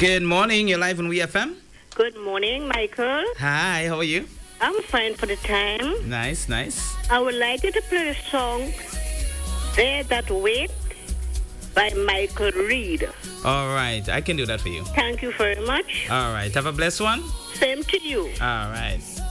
Good morning. You're live on WeFM. Good morning, Michael. Hi, how are you? I'm fine for the time. Nice. I would like you to play the song They That Wait by Michael Reed. All right. I can do that for you. Thank you very much. All right. Have a blessed one. Same to you. All right.